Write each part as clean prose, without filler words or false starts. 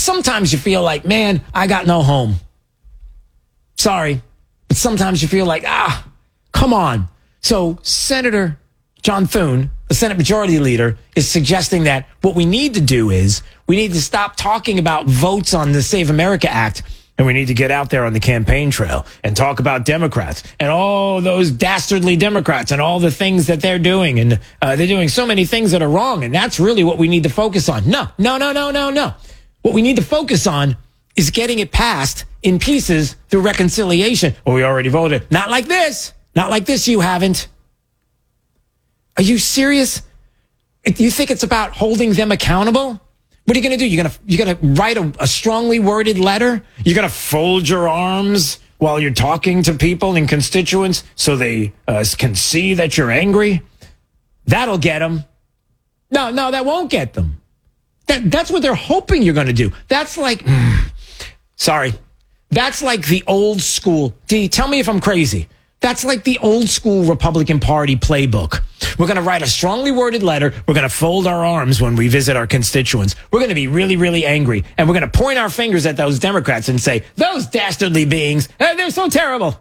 sometimes you feel like, man, I got no home. Sorry. But sometimes you feel like, come on. So Senator John Thune, the Senate Majority Leader, is suggesting that what we need to do is we need to stop talking about votes on the Save America Act, and we need to get out there on the campaign trail and talk about Democrats and all those dastardly Democrats and all the things that they're doing. And they're doing so many things that are wrong, and that's really what we need to focus on. No. What we need to focus on is getting it passed in pieces through reconciliation. Well, we already voted. Not like this. Not like this, you haven't. Are you serious? You think it's about holding them accountable? What are you going to do? You're going to write a strongly worded letter? You're going to fold your arms while you're talking to people and constituents so they can see that you're angry? That'll get them. No, that won't get them. That's what they're hoping you're going to do. That's like, sorry. That's like the old school. D, tell me if I'm crazy. That's like the old school Republican Party playbook. We're going to write a strongly worded letter. We're going to fold our arms when we visit our constituents. We're going to be really, really angry. And we're going to point our fingers at those Democrats and say, those dastardly beings, they're so terrible.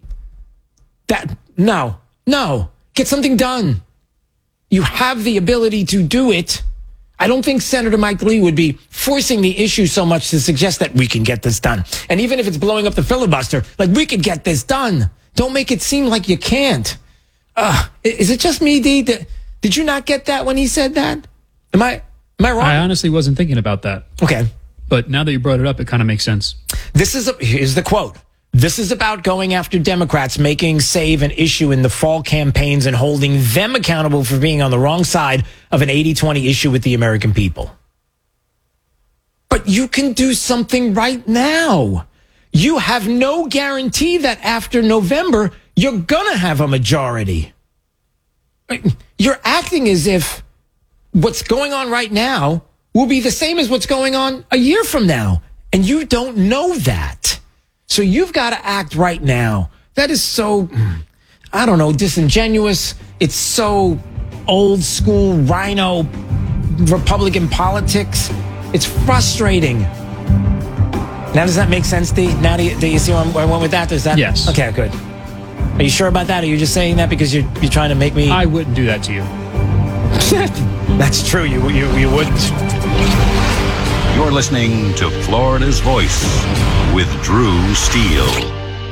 No. Get something done. You have the ability to do it. I don't think Senator Mike Lee would be forcing the issue so much to suggest that we can get this done. And even if it's blowing up the filibuster, like we could get this done. Don't make it seem like you can't. Is it just me, D? Did you not get that when he said that? Am I wrong? I honestly wasn't thinking about that. Okay. But now that you brought it up, it kind of makes sense. Here's the quote. This is about going after Democrats, making SAVE an issue in the fall campaigns and holding them accountable for being on the wrong side of an 80-20 issue with the American people. But you can do something right now. You have no guarantee that after November, you're going to have a majority. You're acting as if what's going on right now will be the same as what's going on a year from now. And you don't know that. So you've got to act right now. That is so, I don't know, disingenuous. It's so old school rhino Republican politics. It's frustrating. Now, does that make sense, D? Now, do you see where I went with that? Does that? Yes. Okay, good. Are you sure about that? Are you just saying that because you're trying to make me? I wouldn't do that to you. That's true. You wouldn't. You're listening to Florida's Voice with Drew Steele.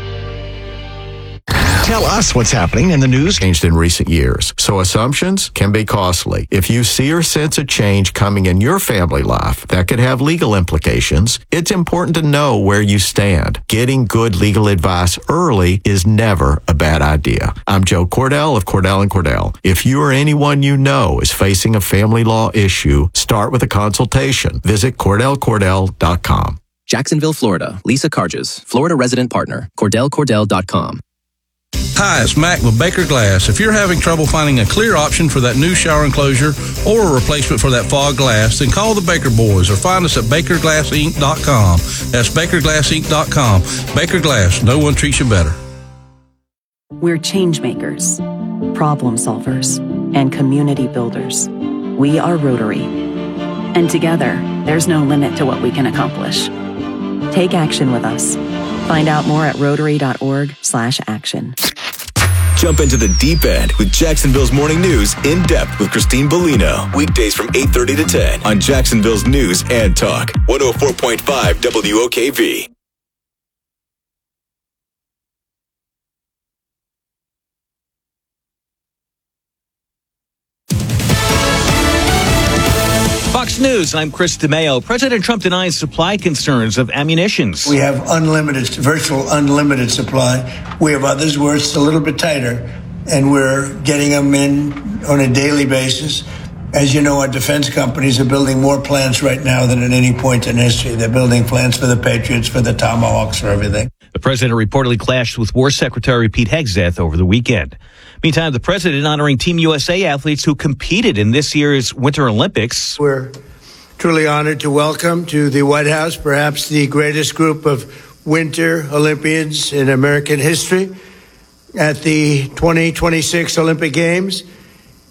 Tell us what's happening in the news. Changed in recent years, so assumptions can be costly. If you see or sense a change coming in your family life that could have legal implications, it's important to know where you stand. Getting good legal advice early is never a bad idea. I'm Joe Cordell of Cordell & Cordell. If you or anyone you know is facing a family law issue, start with a consultation. Visit CordellCordell.com. Jacksonville, Florida. Lisa Carges, Florida resident partner. CordellCordell.com. Hi, it's Mac with Baker Glass. If you're having trouble finding a clear option for that new shower enclosure or a replacement for that fog glass, then call the Baker Boys or find us at BakerGlassInc.com. That's BakerGlassInc.com. Baker Glass, no one treats you better. We're change makers, problem solvers, and community builders. We are Rotary. And together, there's no limit to what we can accomplish. Take action with us. Find out more at Rotary.org/action. Jump into the deep end with Jacksonville's Morning News in depth with Christine Bellino. Weekdays from 8:30 to 10 on Jacksonville's News and Talk. 104.5 WOKV. Fox News, I'm Chris DeMeo. President Trump denies supply concerns of ammunitions. We have virtual unlimited supply. We have others where it's a little bit tighter, and we're getting them in on a daily basis. As you know, our defense companies are building more plants right now than at any point in history. They're building plants for the Patriots, for the Tomahawks, for everything. The president reportedly clashed with War Secretary Pete Hegseth over the weekend. Meantime, the president honoring Team USA athletes who competed in this year's Winter Olympics. We're truly honored to welcome to the White House perhaps the greatest group of Winter Olympians in American history at the 2026 Olympic Games.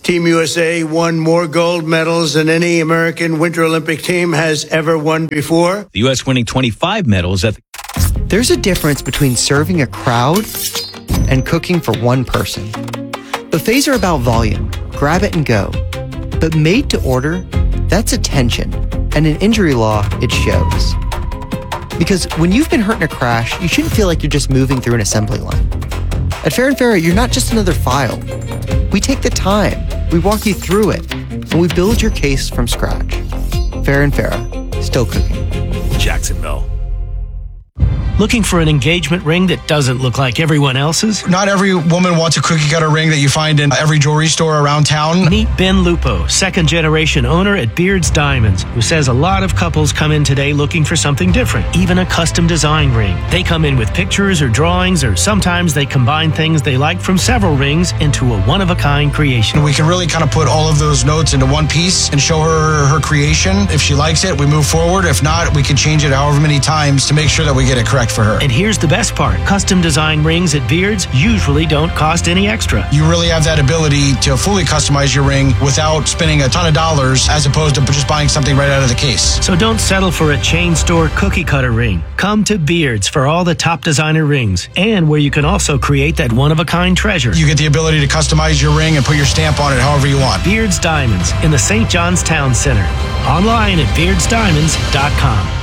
Team USA won more gold medals than any American Winter Olympic team has ever won before. The U.S. winning 25 medals at the... There's a difference between serving a crowd and cooking for one person. Buffets are about volume, grab it and go. But made to order, that's attention. And in injury law, it shows. Because when you've been hurt in a crash, you shouldn't feel like you're just moving through an assembly line. At Fair & Fair, you're not just another file. We take the time, we walk you through it, and we build your case from scratch. Fair & Fair, still cooking. Jacksonville. Looking for an engagement ring that doesn't look like everyone else's? Not every woman wants a cookie cutter ring that you find in every jewelry store around town. Meet Ben Lupo, second generation owner at Beard's Diamonds, who says a lot of couples come in today looking for something different, even a custom design ring. They come in with pictures or drawings, or sometimes they combine things they like from several rings into a one-of-a-kind creation. We can really kind of put all of those notes into one piece and show her her creation. If she likes it, we move forward. If not, we can change it however many times to make sure that we get it correct for her. And here's the best part. Custom design rings at Beard's usually don't cost any extra. You really have that ability to fully customize your ring without spending a ton of dollars as opposed to just buying something right out of the case. So don't settle for a chain store cookie cutter ring. Come to Beard's for all the top designer rings, and where you can also create that one-of-a-kind treasure. You get the ability to customize your ring and put your stamp on it however you want. Beard's Diamonds in the St. John's Town Center. Online at beardsdiamonds.com.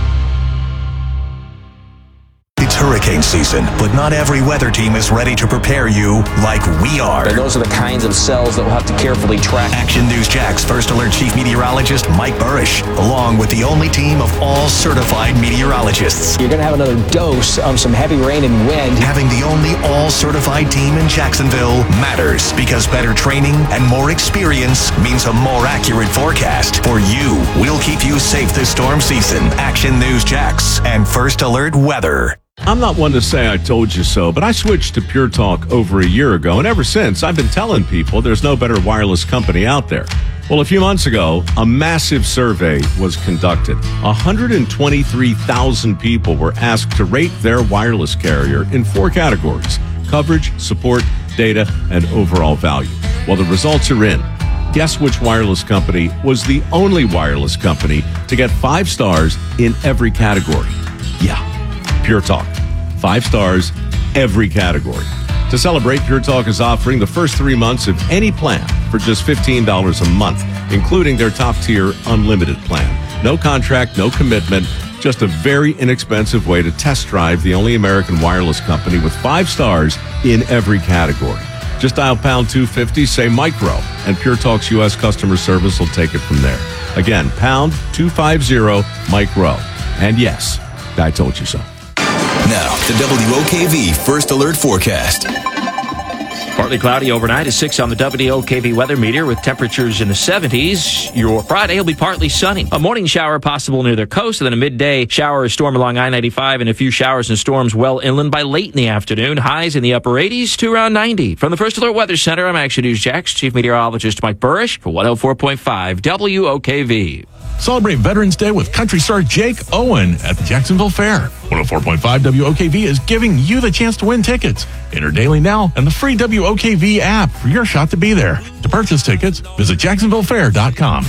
It's hurricane season, but not every weather team is ready to prepare you like we are. And those are the kinds of cells that we'll have to carefully track. Action News Jax First Alert Chief Meteorologist Mike Burrish, along with the only team of all certified meteorologists. You're going to have another dose of some heavy rain and wind. Having the only all-certified team in Jacksonville matters, because better training and more experience means a more accurate forecast. For you, we'll keep you safe this storm season. Action News Jax and First Alert Weather. I'm not one to say I told you so, but I switched to Pure Talk over a year ago, and ever since, I've been telling people there's no better wireless company out there. Well, a few months ago, a massive survey was conducted. 123,000 people were asked to rate their wireless carrier in 4 categories: coverage, support, data, and overall value. Well, the results are in. Guess which wireless company was the only wireless company to get 5 stars in every category? Yeah. Pure Talk. 5 stars, every category. To celebrate, Pure Talk is offering the first 3 months of any plan for just $15 a month, including their top-tier unlimited plan. No contract, no commitment, just a very inexpensive way to test drive the only American wireless company with 5 stars in every category. Just dial pound 250, say micro, and Pure Talk's U.S. customer service will take it from there. Again, pound 250 micro. And yes, I told you so. Now, the WOKV First Alert Forecast. Partly cloudy overnight, a 6 on the WOKV weather meter with temperatures in the 70s. Your Friday will be partly sunny. A morning shower possible near the coast, and then a midday shower or storm along I-95, and a few showers and storms well inland by late in the afternoon. Highs in the upper 80s to around 90. From the First Alert Weather Center, I'm Action News Jax Chief Meteorologist Mike Burrish for 104.5 WOKV. Celebrate Veterans Day with country star Jake Owen at the Jacksonville Fair. 104.5 WOKV is giving you the chance to win tickets. Enter daily now and the free WOKV app for your shot to be there. To purchase tickets, visit jacksonvillefair.com.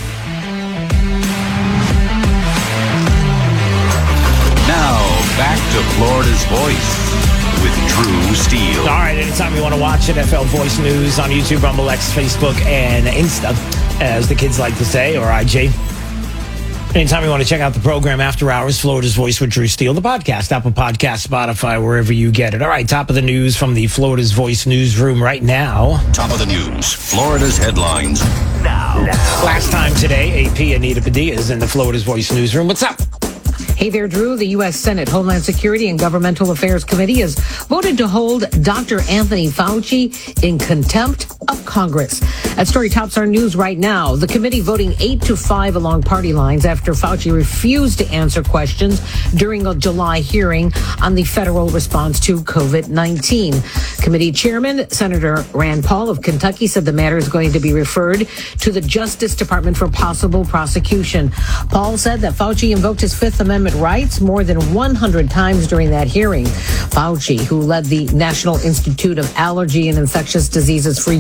Now, back to Florida's Voice with Drew Steele. All right, anytime you want to watch NFL Voice News on YouTube, Rumble, X, Facebook, and Insta, as the kids like to say, or IG. Anytime you want to check out the program After Hours, Florida's Voice with Drew Steele, the podcast, Apple Podcast, Spotify, wherever you get it. All right, top of the news from the Florida's Voice newsroom right now. Top of the news, Florida's headlines now. Last time today, AP Anita Padilla is in the Florida's Voice newsroom. What's up? Hey there, Drew. The U.S. Senate Homeland Security and Governmental Affairs Committee has voted to hold Dr. Anthony Fauci in contempt of Congress. That story tops our news right now. The committee voting 8-5 along party lines after Fauci refused to answer questions during a July hearing on the federal response to COVID-19. Committee Chairman Senator Rand Paul of Kentucky said the matter is going to be referred to the Justice Department for possible prosecution. Paul said that Fauci invoked his Fifth Amendment rights more than 100 times during that hearing. Fauci, who led the National Institute of Allergy and Infectious Diseases for years,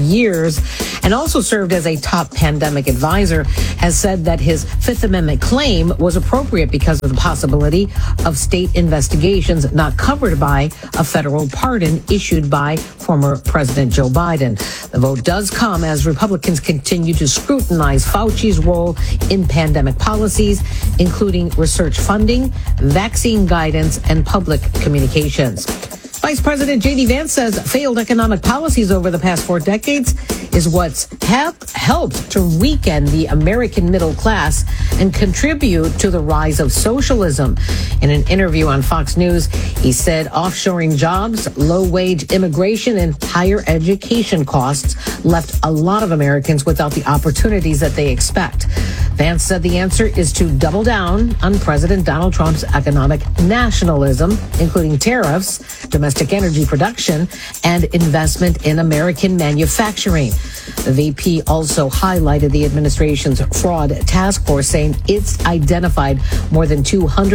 years and also served as a top pandemic advisor, has said that his Fifth Amendment claim was appropriate because of the possibility of state investigations not covered by a federal pardon issued by former President Joe Biden. The vote does come as Republicans continue to scrutinize Fauci's role in pandemic policies, including research funding, vaccine guidance, and public communications. Vice President J.D. Vance says failed economic policies over the past 4 decades is what's helped to weaken the American middle class and contribute to the rise of socialism. In an interview on Fox News, he said offshoring jobs, low-wage immigration, and higher education costs left a lot of Americans without the opportunities that they expect. Vance said the answer is to double down on President Donald Trump's economic nationalism, including tariffs, domestic energy production, and investment in American manufacturing. The VP also highlighted the administration's fraud task force, saying it's identified more than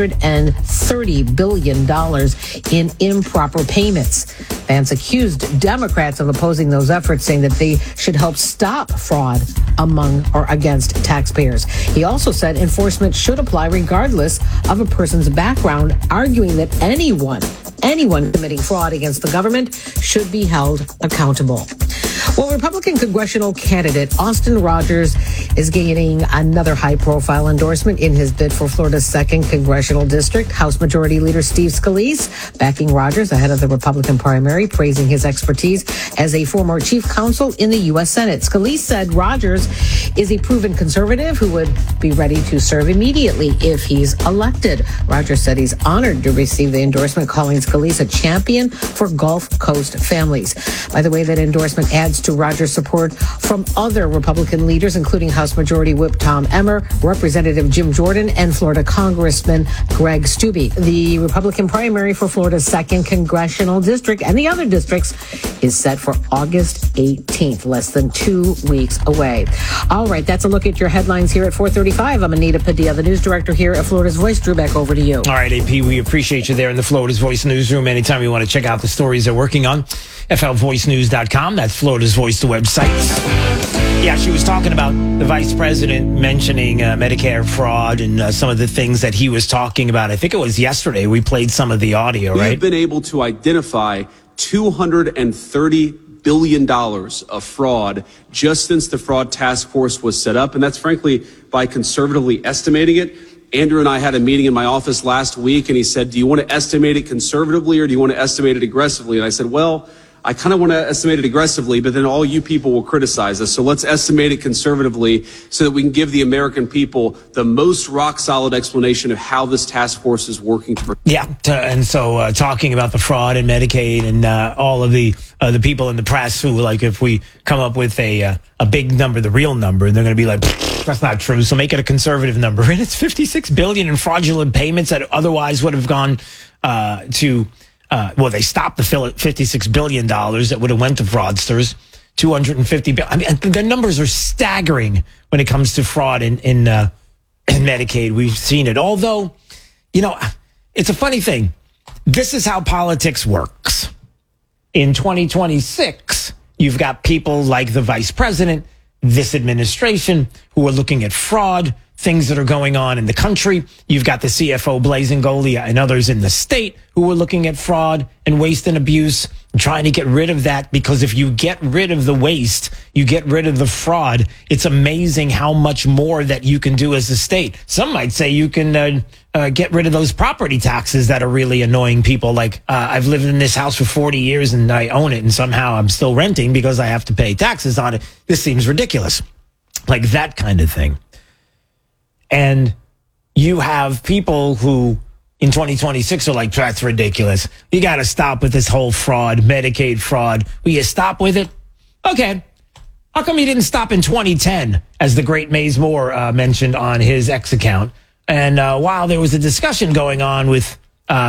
$230 billion in improper payments. Vance accused Democrats of opposing those efforts, saying that they should help stop fraud among or against taxpayers. He also said enforcement should apply regardless of a person's background, arguing that anyone committing fraud against the government should be held accountable. Well, Republican congressional candidate Austin Rogers is gaining another high-profile endorsement in his bid for Florida's 2nd congressional district. House Majority Leader Steve Scalise backing Rogers ahead of the Republican primary, praising his expertise as a former chief counsel in the U.S. Senate. Scalise said Rogers is a proven conservative who would be ready to serve immediately if he's elected. Rogers said he's honored to receive the endorsement, calling Scalise a champion for Gulf Coast families. By the way, that endorsement adds to Rogers' support from other Republican leaders, including House Majority Whip Tom Emmer, Representative Jim Jordan, and Florida Congressman Greg Steube. The Republican primary for Florida's 2nd congressional district and the other districts is set for August 18th, less than 2 weeks away. All right, that's a look at your headlines here at 4:35. I'm Anita Padilla, the news director here at Florida's Voice. Drew, back over to you. All right, AP, we appreciate you there in the Florida's Voice newsroom. Anytime you want to check out the stories they're working on, flvoicenews.com. That's Florida's Voice, the website. Yeah, she was talking about the vice president mentioning Medicare fraud and some of the things that he was talking about. I think it was yesterday. We played some of the audio, right? We've been able to identify $230 billion of fraud just since the fraud task force was set up. And that's frankly by conservatively estimating it. Andrew and I had a meeting in my office last week, and he said, do you want to estimate it conservatively or do you want to estimate it aggressively? And I said, well, I kind of want to estimate it aggressively, but then all you people will criticize us. So let's estimate it conservatively so that we can give the American people the most rock solid explanation of how this task force is working. Yeah. And so talking about the fraud and Medicaid and all of the people in the press who, like, if we come up with a big number, the real number, they're going to be like, that's not true. So make it a conservative number. And it's $56 billion in fraudulent payments that otherwise would have gone they stopped the $56 billion that would have went to fraudsters. $250 billion. I mean, the numbers are staggering when it comes to fraud in Medicaid. We've seen it. Although, it's a funny thing. This is how politics works. In 2026, you've got people like the vice president, this administration, who are looking at fraud, things that are going on in the country. You've got the CFO, Blazing Golia, and others in the state who are looking at fraud and waste and abuse and trying to get rid of that, because if you get rid of the waste, you get rid of the fraud. It's amazing how much more that you can do as a state. Some might say you can get rid of those property taxes that are really annoying people. Like, I've lived in this house for 40 years and I own it, and somehow I'm still renting because I have to pay taxes on it. This seems ridiculous. Like that kind of thing. And you have people who in 2026 are like, that's ridiculous. You got to stop with this whole fraud, Medicaid fraud. Will you stop with it? Okay. How come you didn't stop in 2010, as the great Maze Moore mentioned on his X account? And while there was a discussion going on with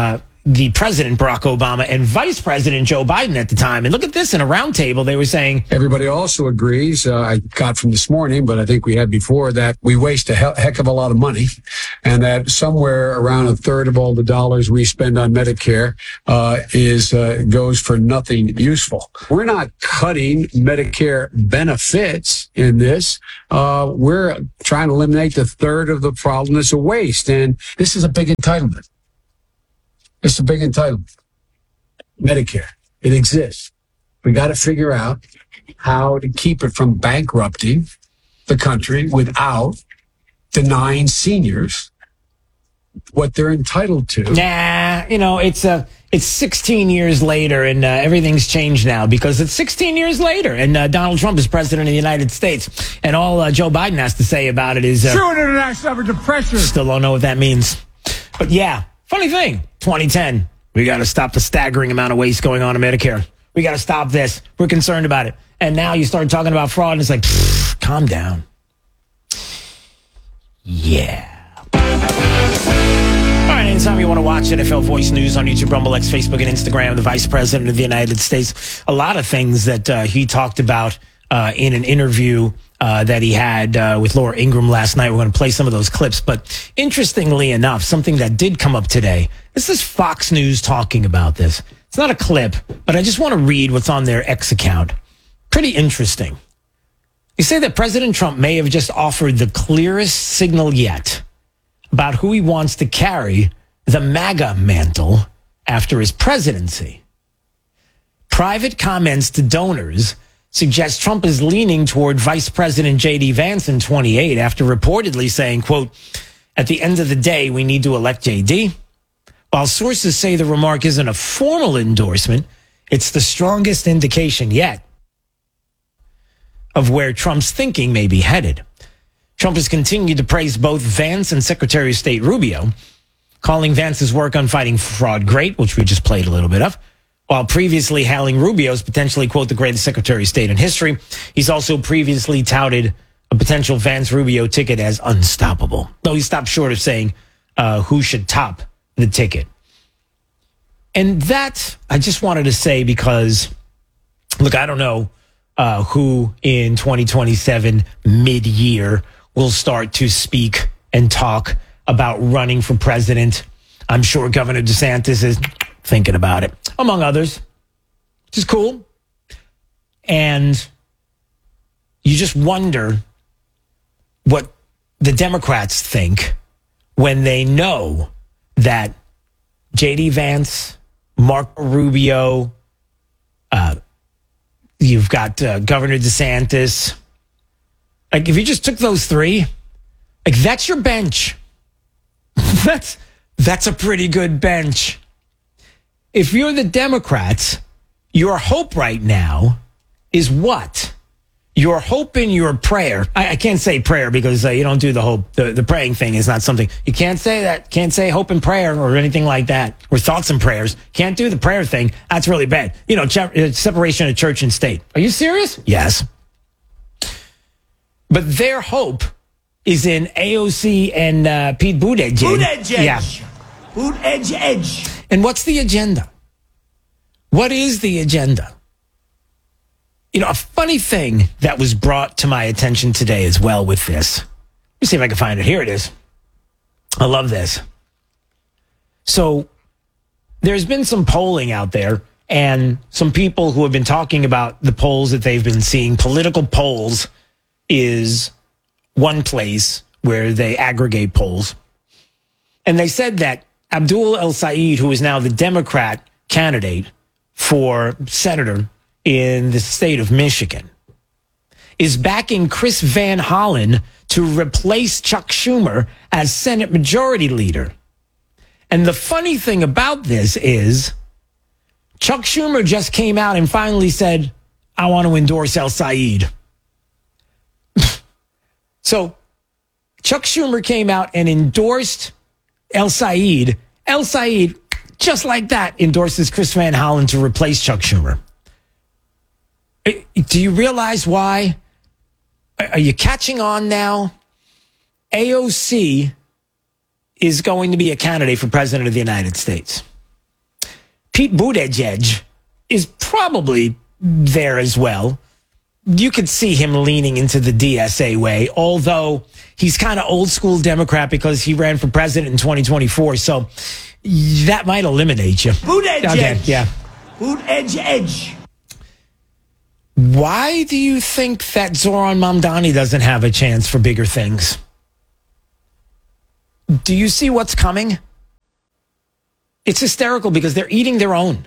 the president, Barack Obama, and Vice President Joe Biden at the time. And look at this, in a roundtable, they were saying... Everybody also agrees, I got from this morning, but I think we had before, that we waste a heck of a lot of money, and that somewhere around a third of all the dollars we spend on Medicare goes for nothing useful. We're not cutting Medicare benefits in this. We're trying to eliminate the third of the problem that's a waste. And this is a big entitlement. It's a big entitlement. Medicare. It exists. We got to figure out how to keep it from bankrupting the country without denying seniors what they're entitled to. Nah, it's 16 years later, and everything's changed now because it's 16 years later, and Donald Trump is president of the United States, and all Joe Biden has to say about it is... True international average of pressure. Still don't know what that means. But yeah, funny thing, 2010, we got to stop the staggering amount of waste going on in Medicare. We got to stop this. We're concerned about it. And now you start talking about fraud, and it's like, calm down. Yeah. All right, anytime you want to watch NFL Voice News on YouTube, Rumble, X, Facebook, and Instagram, the Vice President of the United States, a lot of things that he talked about in an interview that he had with Laura Ingraham last night. We're going to play some of those clips. But interestingly enough, something that did come up today, this is Fox News talking about this. It's not a clip, but I just want to read what's on their X account. Pretty interesting. You say that President Trump may have just offered the clearest signal yet about who he wants to carry the MAGA mantle after his presidency. Private comments to donors suggest Trump is leaning toward Vice President J.D. Vance in 28 after reportedly saying, quote, "At the end of the day, we need to elect J.D." While sources say the remark isn't a formal endorsement, it's the strongest indication yet of where Trump's thinking may be headed. Trump has continued to praise both Vance and Secretary of State Rubio, calling Vance's work on fighting fraud great, which we just played a little bit of, while previously hailing Rubio's potentially, quote, the greatest Secretary of State in history. He's also previously touted a potential Vance-Rubio ticket as unstoppable, though he stopped short of saying who should top the ticket. And that, I just wanted to say because, look, I don't know who in 2027 mid-year will start to speak and talk about running for president. I'm sure Governor DeSantis is thinking about it, among others, which is cool. And you just wonder what the Democrats think when they know that J.D. Vance, Marco Rubio, you've got Governor DeSantis. Like, if you just took those three, like, that's your bench. That's a pretty good bench. If you're the Democrats, your hope right now is what? Your hope and your prayer. I can't say prayer because you don't do the hope. The praying thing is not something. You can't say that. Can't say hope and prayer or anything like that. Or thoughts and prayers. Can't do the prayer thing. That's really bad. Separation of church and state. Are you serious? Yes. But their hope is in AOC and Pete Buttigieg. Buttigieg. Yeah. Buttigieg. And what's the agenda? What is the agenda? A funny thing that was brought to my attention today as well with this. Let me see if I can find it. Here it is. I love this. So there's been some polling out there and some people who have been talking about the polls that they've been seeing. Political polls is one place where they aggregate polls. And they said that Abdul El-Sayed, who is now the Democrat candidate for senator in the state of Michigan, is backing Chris Van Hollen to replace Chuck Schumer as Senate Majority Leader. And the funny thing about this is Chuck Schumer just came out and finally said, I want to endorse El-Sayed. So Chuck Schumer came out and endorsed El-Sayed. El-Sayed, just like that, endorses Chris Van Hollen to replace Chuck Schumer. Do you realize why? Are you catching on now? AOC is going to be a candidate for president of the United States. Pete Buttigieg is probably there as well. You could see him leaning into the DSA way, although he's kind of old school Democrat because he ran for president in 2024. So that might eliminate you. Buttigieg. Okay, yeah. Buttigieg. Why do you think that Zoran Mamdani doesn't have a chance for bigger things? Do you see what's coming? It's hysterical because they're eating their own.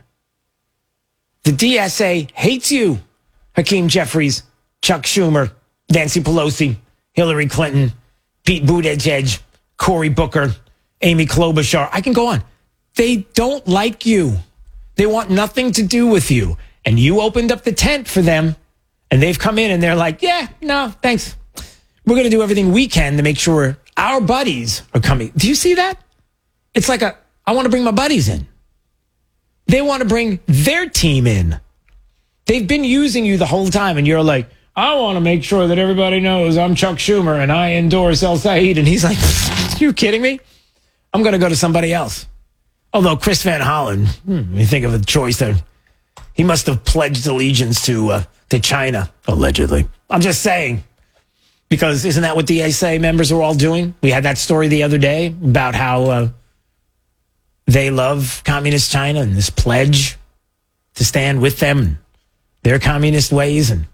The DSA hates you. Hakeem Jeffries, Chuck Schumer, Nancy Pelosi, Hillary Clinton, Pete Buttigieg, Cory Booker, Amy Klobuchar. I can go on. They don't like you. They want nothing to do with you. And you opened up the tent for them, and they've come in and they're like, yeah, no, thanks. We're going to do everything we can to make sure our buddies are coming. Do you see that? It's like I want to bring my buddies in. They want to bring their team in. They've been using you the whole time, and you're like, I want to make sure that everybody knows I'm Chuck Schumer and I endorse El Said. And he's like, are you kidding me? I'm going to go to somebody else. Although Chris Van Hollen, you think of a choice there. He must have pledged allegiance to China, allegedly. I'm just saying, because isn't that what the DSA members are all doing? We had that story the other day about how they love communist China and this pledge to stand with them and their communist ways. And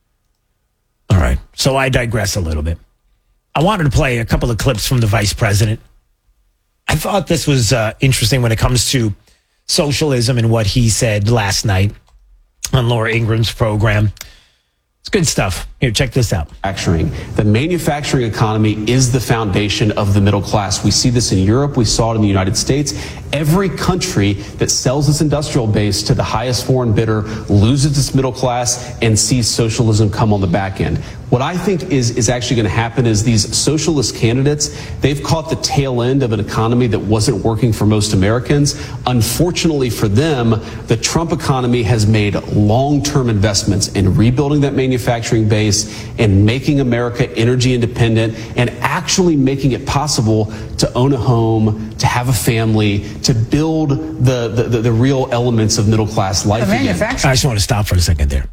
all right, so I digress a little bit. I wanted to play a couple of clips from the vice president. I thought this was interesting when it comes to socialism and what he said last night on Laura Ingram's program. It's good stuff. Here, check this out. The manufacturing economy is the foundation of the middle class. We see this in Europe. We saw it in the United States. Every country that sells its industrial base to the highest foreign bidder loses its middle class and sees socialism come on the back end. What I think is actually going to happen is these socialist candidates, they've caught the tail end of an economy that wasn't working for most Americans. Unfortunately for them, the Trump economy has made long-term investments in rebuilding that manufacturing base and making America energy independent and actually making it possible to own a home, to have a family, to build the real elements of middle class life again. I just want to stop for a second there.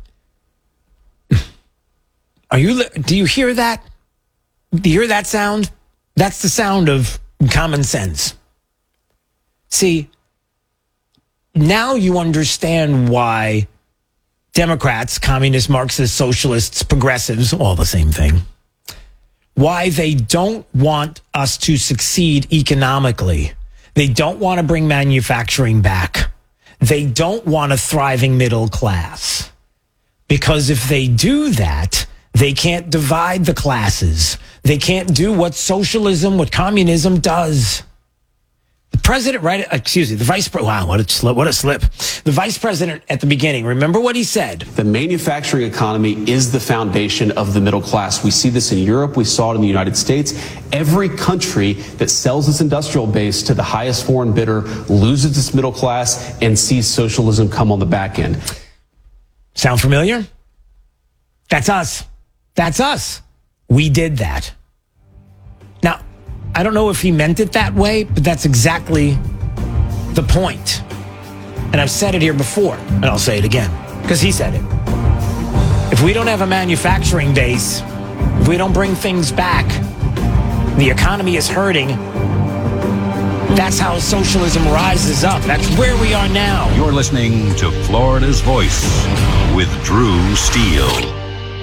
Do you hear that? Do you hear that sound? That's the sound of common sense. See, now you understand why Democrats, communists, Marxists, socialists, progressives, all the same thing, why they don't want us to succeed economically. They don't want to bring manufacturing back. They don't want a thriving middle class. Because if they do that, they can't divide the classes. They can't do what socialism, what communism does. The president, the vice president, wow, what a slip. The vice president at the beginning, remember what he said? The manufacturing economy is the foundation of the middle class. We see this in Europe. We saw it in the United States. Every country that sells its industrial base to the highest foreign bidder loses its middle class and sees socialism come on the back end. Sound familiar? That's us. That's us. We did that. Now, I don't know if he meant it that way, but that's exactly the point. And I've said it here before, and I'll say it again, because he said it. If we don't have a manufacturing base, if we don't bring things back, the economy is hurting. That's how socialism rises up. That's where we are now. You're listening to Florida's Voice with Drew Steele.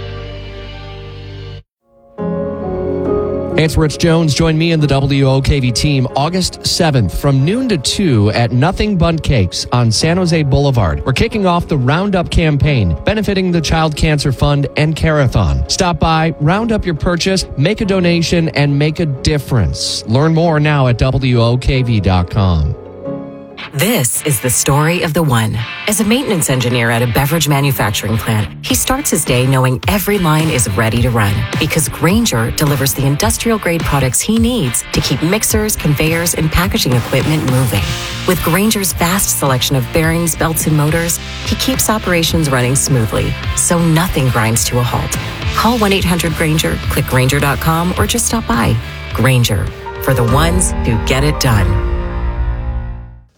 Hey, it's Rich Jones. Join me and the WOKV team August 7th from noon to 2 at Nothing Bundt Cakes on San Jose Boulevard. We're kicking off the Roundup campaign, benefiting the Child Cancer Fund and Carathon. Stop by, round up your purchase, make a donation, and make a difference. Learn more now at WOKV.com. This is the story of the one. As a maintenance engineer at a beverage manufacturing plant, he starts his day knowing every line is ready to run because Grainger delivers the industrial-grade products he needs to keep mixers, conveyors, and packaging equipment moving. With Grainger's vast selection of bearings, belts, and motors, he keeps operations running smoothly, so nothing grinds to a halt. Call 1-800-GRAINGER, click Grainger.com, or just stop by. Grainger, for the ones who get it done.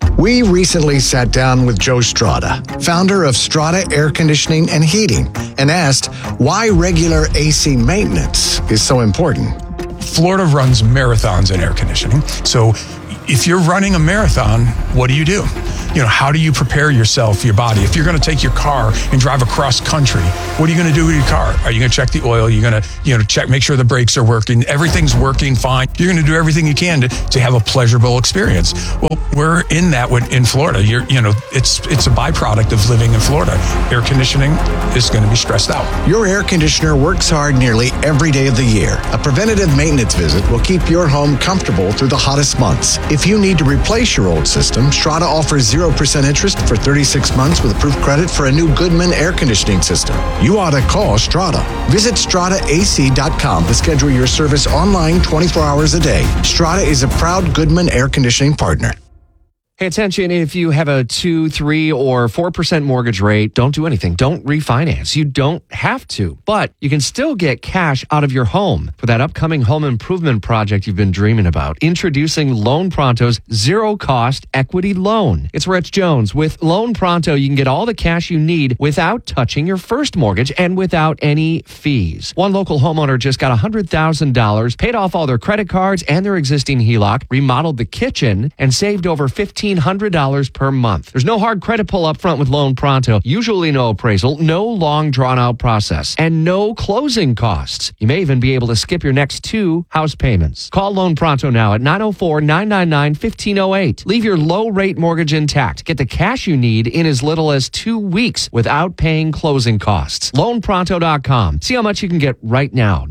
We recently sat down with Joe Strada, founder of Strada Air Conditioning and Heating, and asked why regular AC maintenance is so important. Florida runs marathons in air conditioning. So if you're running a marathon, what do? How do you prepare yourself, your body? If you're going to take your car and drive across country, what are you going to do with your car? Are you going to check the oil? You're going to, check, make sure the brakes are working. Everything's working fine. You're going to do everything you can to have a pleasurable experience. Well, we're in that in Florida. It's a byproduct of living in Florida. Air conditioning is going to be stressed out. Your air conditioner works hard nearly every day of the year. A preventative maintenance visit will keep your home comfortable through the hottest months. If you need to replace your old system, Strada offers 0% interest for 36 months with approved credit for a new Goodman air conditioning system. You ought to call Strada. Visit StradaAC.com to schedule your service online 24 hours a day. Strada is a proud Goodman air conditioning partner. Pay attention, if you have a 2, 3, or 4% mortgage rate, don't do anything. Don't refinance. You don't have to, but you can still get cash out of your home for that upcoming home improvement project you've been dreaming about. Introducing Loan Pronto's zero-cost equity loan. It's Rich Jones. With Loan Pronto, you can get all the cash you need without touching your first mortgage and without any fees. One local homeowner just got $100,000, paid off all their credit cards and their existing HELOC, remodeled the kitchen, and saved over $1,500 per month. There's no hard credit pull up front with Loan Pronto, usually no appraisal, no long drawn-out process, and no closing costs. You may even be able to skip your next 2 house payments. Call Loan Pronto now at 904-999-1508. Leave your low-rate mortgage intact. Get the cash you need in as little as 2 weeks without paying closing costs. LoanPronto.com. See how much you can get right now.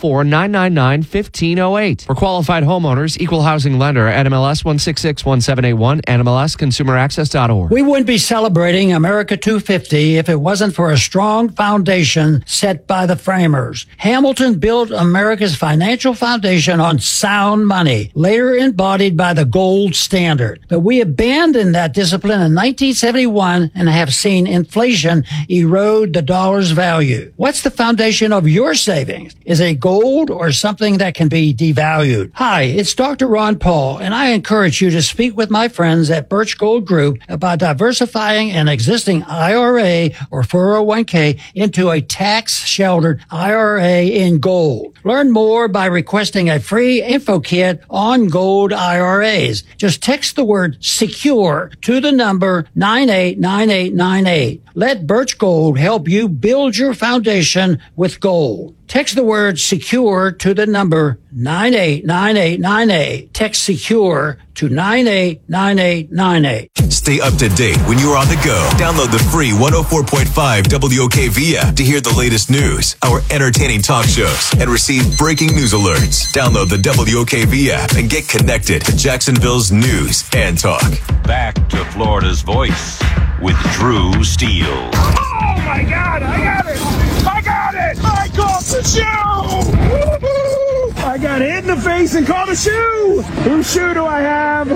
904-999-1508. For qualified homeowners, equal housing lender at MLS 1661781. NMLSConsumerAccess.org. We wouldn't be celebrating America 250 if it wasn't for a strong foundation set by the framers. Hamilton built America's financial foundation on sound money, later embodied by the gold standard. But we abandoned that discipline in 1971 and have seen inflation erode the dollar's value. What's the foundation of your savings? Is it gold or something that can be devalued? Hi, it's Dr. Ron Paul, and I encourage you to speak with my friends at Birch Gold Group about diversifying an existing IRA or 401k into a tax-sheltered IRA in gold. Learn more by requesting a free info kit on gold IRAs. Just text the word SECURE to the number 989898. Let Birch Gold help you build your foundation with gold. Text the word SECURE to the number 989898. Text SECURE to 989898. Stay up to date when you're on the go. Download the free 104.5 WOKV app to hear the latest news, our entertaining talk shows, and receive breaking news alerts. Download the WOKV app and get connected to Jacksonville's news and talk. Back to Florida's Voice with Drew Steele. Oh my God, I got it! I got it! I caught the shoe! Woo-hoo! I got hit in the face and caught a shoe! Whose shoe do I have?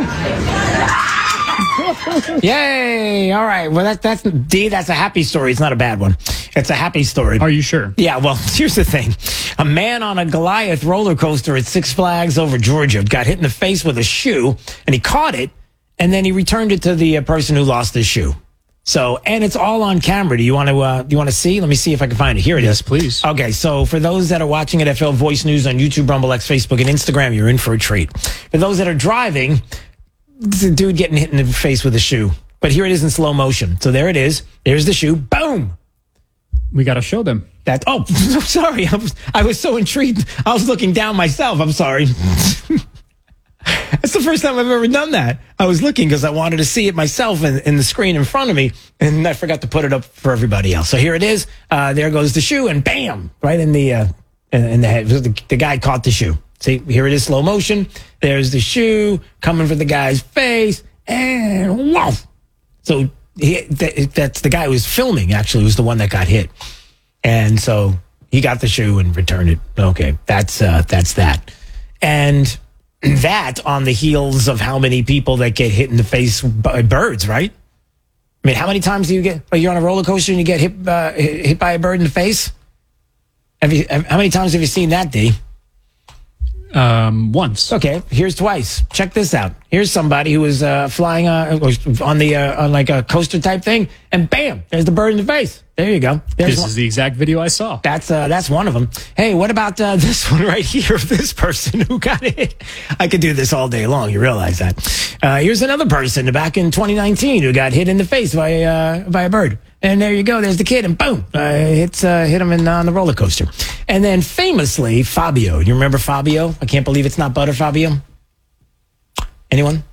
Yay! All right. Well, that's a happy story. It's not a bad one. It's a happy story. Are you sure? Yeah. Well, here's the thing: a man on a Goliath roller coaster at Six Flags over Georgia got hit in the face with a shoe, and he caught it, and then he returned it to the person who lost his shoe. So, and it's all on camera. Do you want to see? Let me see if I can find it. Here it is. Yes, please. Okay, so for those that are watching at FL Voice News on YouTube, Rumble X, Facebook, and Instagram, you're in for a treat. For those that are driving, it's a dude getting hit in the face with a shoe. But here it is in slow motion. So there it is. There's the shoe. Boom. We got to show them. Oh, sorry. I was so intrigued. I was looking down myself. I'm sorry. That's the first time I've ever done that. I was looking because I wanted to see it myself in the screen in front of me, and I forgot to put it up for everybody else. So here it is. There goes the shoe, and bam, right in the head. The guy caught the shoe. See, here it is, slow motion. There's the shoe coming for the guy's face, and whoa. So that's the guy who was filming, actually, was the one that got hit. And so he got the shoe and returned it. Okay, that's that. And that on the heels of how many people that get hit in the face by birds, right? I mean, how many times do you get, you're on a roller coaster and you get hit by a bird in the face? How many times have you seen that, D? Once. Okay, here's twice. Check this out. Here's somebody who was flying on like a coaster type thing, and bam, there's the bird in the face. There you go. This is the exact video I saw. That's one of them. Hey, what about this one right here of this person who got hit? I could do this all day long. You realize that? Here's another person back in 2019 who got hit in the face by a bird. And there you go. There's the kid, and boom, hit him on the roller coaster. And then famously, Fabio. Do you remember Fabio? I can't believe it's not butter, Fabio. Anyone?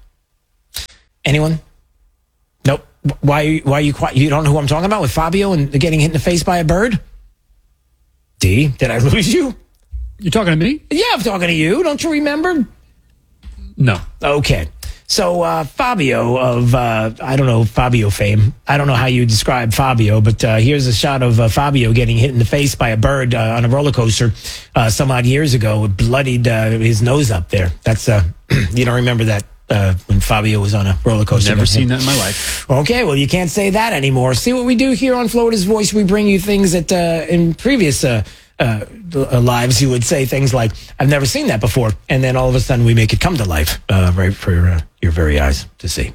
Nope. Why are you quiet? You don't know who I'm talking about with Fabio and getting hit in the face by a bird? D, did I lose you? You're talking to me? Yeah, I'm talking to you. Don't you remember? No. Okay. So Fabio of, Fabio fame. I don't know how you describe Fabio, but here's a shot of Fabio getting hit in the face by a bird on a roller coaster some odd years ago. It bloodied his nose up there. That's, you don't remember that when Fabio was on a roller coaster? Never seen that in my life. Okay, well, you can't say that anymore. See what we do here on Florida's Voice? We bring you things that in previous lives you would say things like, I've never seen that before. And then all of a sudden we make it come to life right for your very eyes to see.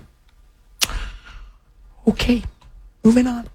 Okay, moving on.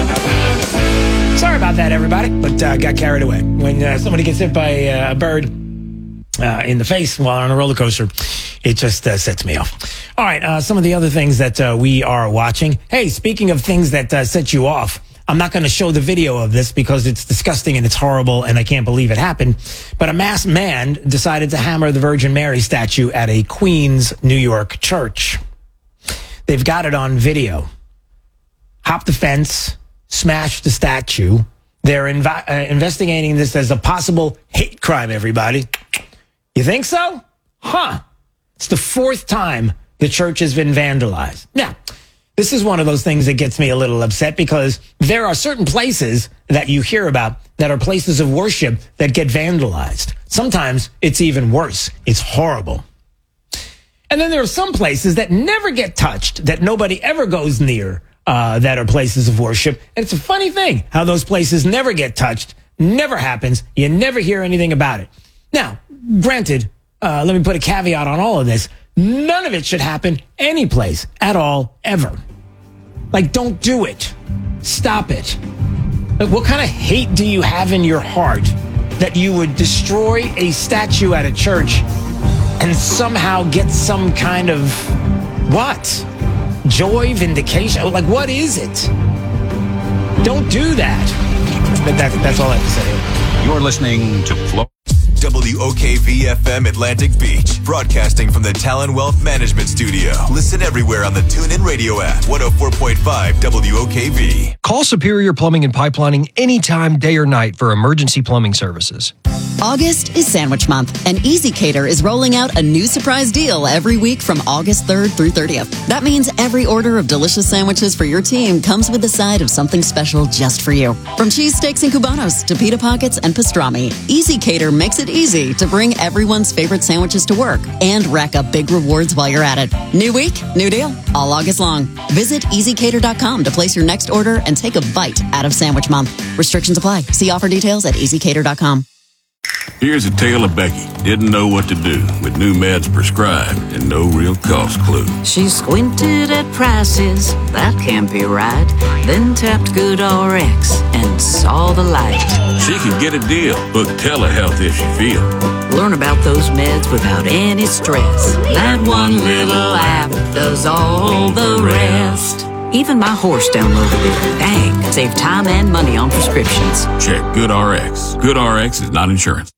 Sorry about that, everybody, but got carried away. When somebody gets hit by a bird in the face while on a roller coaster, it just sets me off. All right, some of the other things that we are watching. Hey, speaking of things that set you off, I'm not going to show the video of this because it's disgusting and it's horrible and I can't believe it happened. But a masked man decided to hammer the Virgin Mary statue at a Queens, New York church. They've got it on video. Hopped the fence, smashed the statue. They're investigating this as a possible hate crime, everybody. You think so? Huh. It's the fourth time the church has been vandalized. Now, this is one of those things that gets me a little upset because there are certain places that you hear about that are places of worship that get vandalized. Sometimes it's even worse. It's horrible. And then there are some places that never get touched, that nobody ever goes near, that are places of worship. And it's a funny thing how those places never get touched, never happens. You never hear anything about it. Now, granted, let me put a caveat on all of this. None of it should happen any place at all, ever. Like, don't do it. Stop it. Like, what kind of hate do you have in your heart that you would destroy a statue at a church and somehow get some kind of, what? Joy, vindication? Like, what is it? Don't do that. But that's all I have to say. You're listening to Florida. WOKV-FM Atlantic Beach, broadcasting from the Talon Wealth Management Studio. Listen everywhere on the TuneIn Radio app, 104.5 WOKV. Call Superior Plumbing and Pipelining anytime, day or night for emergency plumbing services. August is Sandwich Month, and Easy Cater is rolling out a new surprise deal every week from August 3rd through 30th. That means every order of delicious sandwiches for your team comes with a side of something special just for you. From cheese steaks and cubanos to pita pockets and pastrami, Easy Cater makes it easy to bring everyone's favorite sandwiches to work and rack up big rewards while you're at it. New week, new deal, all August long. Visit easycater.com to place your next order and take a bite out of Sandwich Month. Restrictions apply. See offer details at easycater.com. Here's a tale of Becky. Didn't know what to do with new meds prescribed and no real cost clue. She squinted at prices, that can't be right. Then tapped GoodRx and saw the light. She could get a deal. Book telehealth if she feel. Learn about those meds without any stress. That one little app does all the rest. Even my horse downloaded it. Dang, save time and money on prescriptions. Check GoodRx. GoodRx is not insurance.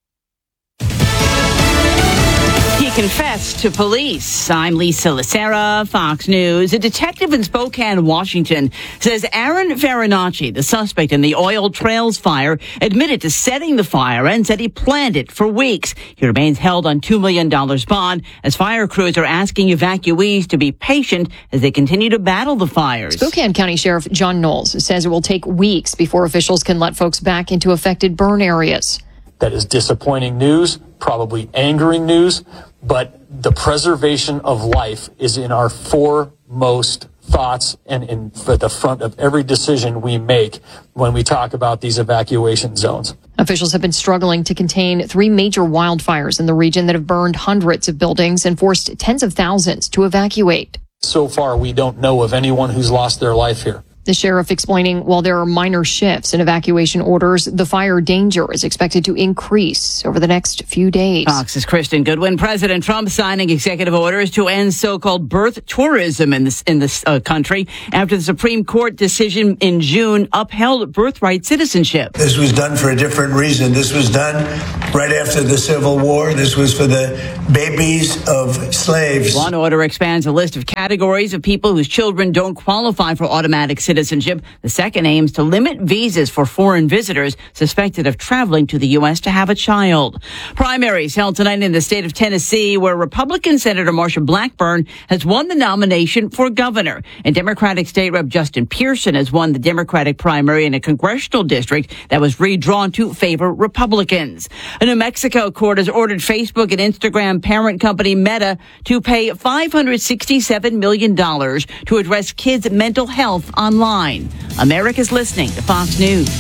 He confessed to police. I'm Lisa Lacera, Fox News. A detective in Spokane, Washington, says Aaron Farinacci, the suspect in the Oil Trails fire, admitted to setting the fire and said he planned it for weeks. He remains held on $2 million bond as fire crews are asking evacuees to be patient as they continue to battle the fires. Spokane County Sheriff John Knowles says it will take weeks before officials can let folks back into affected burn areas. That is disappointing news, probably angering news, but the preservation of life is in our foremost thoughts and at the front of every decision we make when we talk about these evacuation zones. Officials have been struggling to contain 3 major wildfires in the region that have burned hundreds of buildings and forced tens of thousands to evacuate. So far, we don't know of anyone who's lost their life here. The sheriff explaining while there are minor shifts in evacuation orders, the fire danger is expected to increase over the next few days. Fox's Kristen Goodwin. President Trump signing executive orders to end so-called birth tourism in this country after the Supreme Court decision in June upheld birthright citizenship. This was done for a different reason. This was done right after the Civil War. This was for the babies of slaves. One order expands a list of categories of people whose children don't qualify for automatic citizenship. The second aims to limit visas for foreign visitors suspected of traveling to the U.S. to have a child. Primaries held tonight in the state of Tennessee, where Republican Senator Marsha Blackburn has won the nomination for governor. And Democratic State Rep Justin Pearson has won the Democratic primary in a congressional district that was redrawn to favor Republicans. A New Mexico court has ordered Facebook and Instagram parent company Meta to pay $567 million to address kids' mental health online. America's listening to Fox News.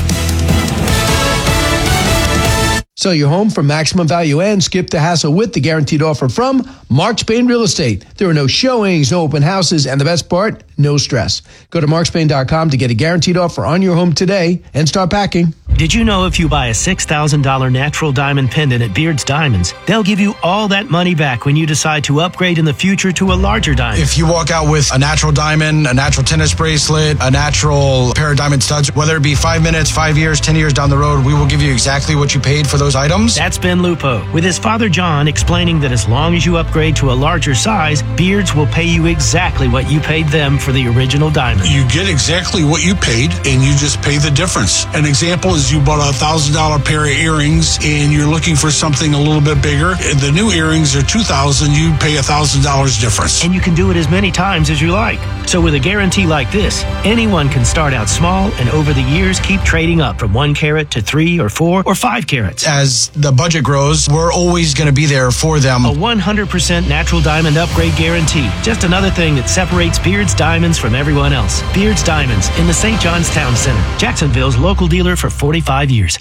Sell your home for maximum value and skip the hassle with the guaranteed offer from Mark Spain Real Estate. There are no showings, no open houses, and the best part, no stress. Go to markspain.com to get a guaranteed offer on your home today and start packing. Did you know if you buy a $6,000 natural diamond pendant at Beard's Diamonds, they'll give you all that money back when you decide to upgrade in the future to a larger diamond? If you walk out with a natural diamond, a natural tennis bracelet, a natural pair of diamond studs, whether it be 5 minutes, 5 years, 10 years down the road, we will give you exactly what you paid for those items. That's Ben Lupo, with his father John explaining that as long as you upgrade to a larger size, Beards will pay you exactly what you paid them for the original diamond. You get exactly what you paid, and you just pay the difference. An example is you bought a $1,000 pair of earrings, and you're looking for something a little bit bigger. The new earrings are $2,000. You pay $1,000 difference. And you can do it as many times as you like. So with a guarantee like this, anyone can start out small and over the years keep trading up from 1 carat to 3 or 4 or 5 carats. As the budget grows, we're always going to be there for them. A 100% natural diamond upgrade guarantee. Just another thing that separates Beard's Diamonds from everyone else. Beard's Diamonds in the St. John's Town Center. Jacksonville's local dealer for 45 years.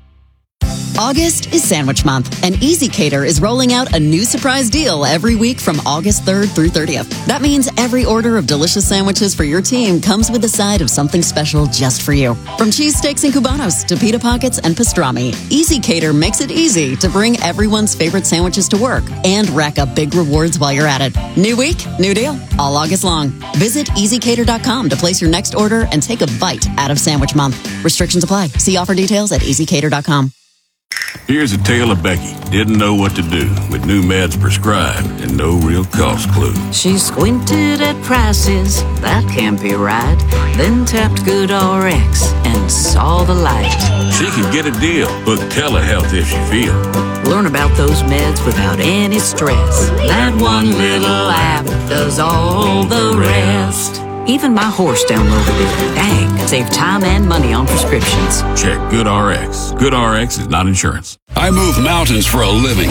August is Sandwich Month, and Easy Cater is rolling out a new surprise deal every week from August 3rd through 30th. That means every order of delicious sandwiches for your team comes with a side of something special just for you. From cheesesteaks and cubanos to pita pockets and pastrami, Easy Cater makes it easy to bring everyone's favorite sandwiches to work and rack up big rewards while you're at it. New week, new deal, all August long. Visit EasyCater.com to place your next order and take a bite out of Sandwich Month. Restrictions apply. See offer details at EasyCater.com. Here's a tale of Becky. Didn't know what to do with new meds prescribed and no real cost clue. She squinted at prices, that can't be right. Then tapped GoodRx and saw the light. She could get a deal. Book telehealth if she feel. Learn about those meds without any stress. That one little app does all the rest. Even my horse downloaded it. Dang, save time and money on prescriptions. Check GoodRx. GoodRx is not insurance. I move mountains for a living.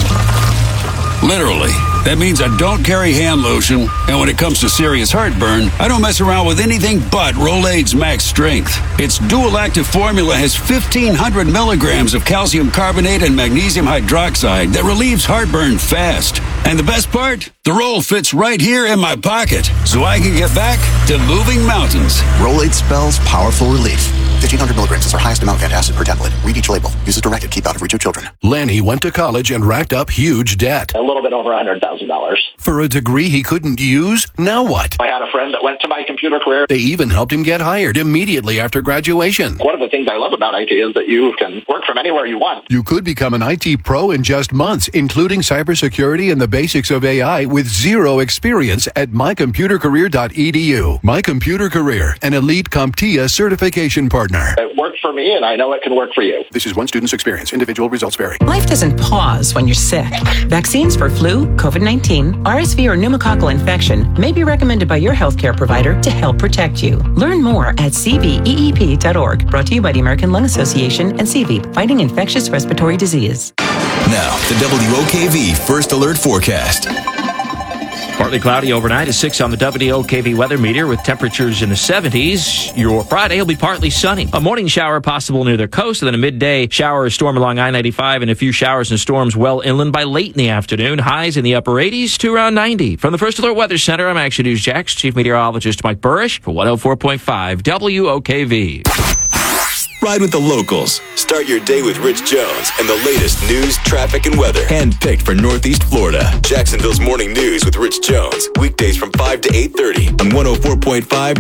Literally. That means I don't carry hand lotion, and when it comes to serious heartburn, I don't mess around with anything but Rolaids Max Strength. Its dual-active formula has 1,500 milligrams of calcium carbonate and magnesium hydroxide that relieves heartburn fast. And the best part? The roll fits right here in my pocket, so I can get back to moving mountains. Rolaids spells powerful relief. 1,500 milligrams is our highest amount of antacid per tablet. Read each label. Use as directed. Keep out of reach of children. Lanny went to college and racked up huge debt. A little bit over $100,000. For a degree he couldn't use? Now what? I had a friend that went to My Computer Career. They even helped him get hired immediately after graduation. One of the things I love about IT is that you can work from anywhere you want. You could become an IT pro in just months, including cybersecurity and the basics of AI with zero experience at mycomputercareer.edu. My Computer Career, an elite CompTIA certification partner. It worked for me, and I know it can work for you. This is one student's experience. Individual results vary. Life doesn't pause when you're sick. Vaccines for flu, COVID-19, RSV, or pneumococcal infection may be recommended by your healthcare provider to help protect you. Learn more at cveep.org. Brought to you by the American Lung Association and CVEEP, fighting infectious respiratory disease. Now, the WOKV First Alert Forecast. Partly Partly cloudy overnight, a 6 on the WOKV weather meter with temperatures in the 70s. Your Friday will be partly sunny. A morning shower possible near the coast, and then a midday shower or storm along I-95 and a few showers and storms well inland by late in the afternoon. Highs in the upper 80s to around 90. From the First Alert Weather Center, I'm Action News Jax Chief Meteorologist Mike Burrish for 104.5 WOKV. Ride with the locals. Start your day with Rich Jones and the latest news, traffic, and weather. Handpicked for Northeast Florida. Jacksonville's Morning News with Rich Jones. Weekdays from 5 to 8:30 on 104.5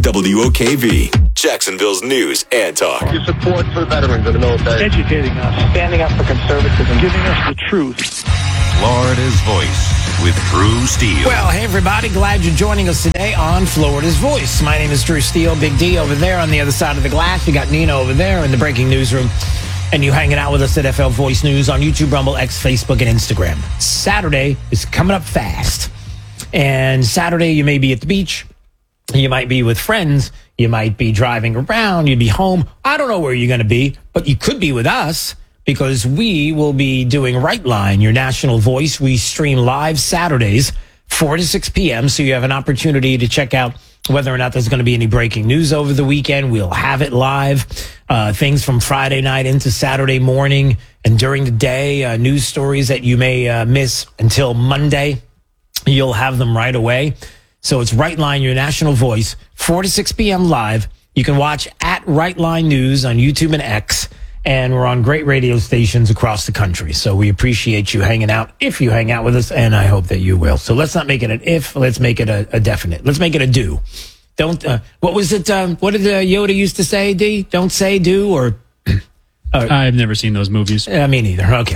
WOKV. Jacksonville's News and Talk. Your support for the veterans of the military. Educating us, standing up for conservatism, giving us the truth. Florida's Voice with Drew Steele. Well, hey, everybody. Glad you're joining us today on Florida's Voice. My name is Drew Steele. Big D over there on the other side of the glass. You got Nina over there in the breaking newsroom. And you hanging out with us at FL Voice News on YouTube, Rumble, X, Facebook, and Instagram. Saturday is coming up fast. And Saturday, you may be at the beach. You might be with friends. You might be driving around. You'd be home. I don't know where you're going to be, but you could be with us, because we will be doing Right Line, your national voice. We stream live Saturdays, 4 to 6 p.m., so you have an opportunity to check out whether or not there's going to be any breaking news over the weekend. We'll have it live, things from Friday night into Saturday morning, and during the day, news stories that you may miss until Monday. You'll have them right away. So it's Right Line, your national voice, 4 to 6 p.m. live. You can watch at Right Line News on YouTube and X. And we're on great radio stations across the country. So we appreciate you hanging out, if you hang out with us, and I hope that you will. So let's not make it an if, let's make it a definite. Let's make it a do. Don't, what was it, what did Yoda used to say, D? Don't say do, or... I've never seen those movies. Me neither. Okay.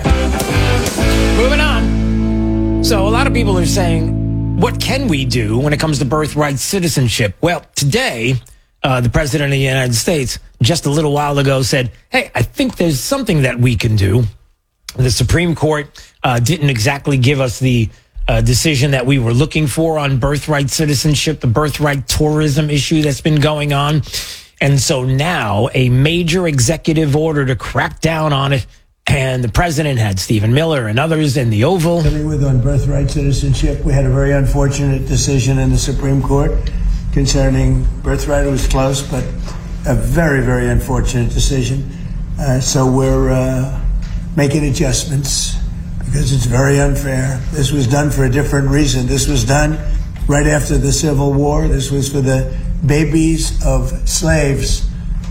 Moving on. So a lot of people are saying, what can we do when it comes to birthright citizenship? Well, today... the president of the United States just a little while ago said, hey, I think there's something that we can do. The Supreme Court didn't exactly give us the decision that we were looking for on birthright citizenship, the birthright tourism issue that's been going on. And so now a major executive order to crack down on it. And the president had Stephen Miller and others in the Oval. With on birthright citizenship, we had a very unfortunate decision in the Supreme Court concerning birthright. It was close, but a very, very unfortunate decision. So we're making adjustments because it's very unfair. This was done for a different reason. This was done right after the Civil War. This was for the babies of slaves.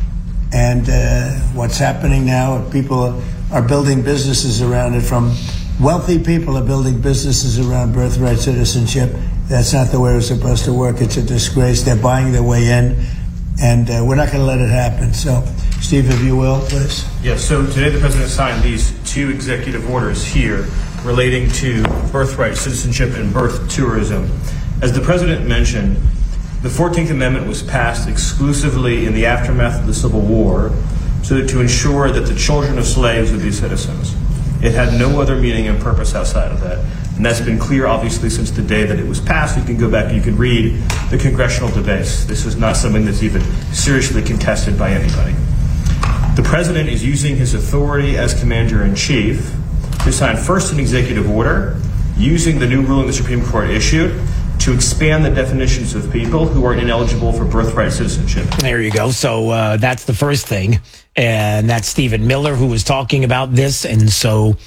And what's happening now, people are building businesses around it. From wealthy people are building businesses around birthright citizenship. That's not the way it was supposed to work. It's a disgrace. They're buying their way in, and we're not going to let it happen. So, Steve, if you will, please. Yes, so today the president signed these two executive orders here relating to birthright citizenship and birth tourism. As the president mentioned, the 14th Amendment was passed exclusively in the aftermath of the Civil War so that to ensure that the children of slaves would be citizens. It had no other meaning and purpose outside of that. And that's been clear, obviously, since the day that it was passed. You can go back and you can read the congressional debates. This is not something that's even seriously contested by anybody. The president is using his authority as commander-in-chief to sign first an executive order using the new ruling the Supreme Court issued to expand the definitions of people who are ineligible for birthright citizenship. There you go. So that's the first thing. And that's Stephen Miller who was talking about this. And so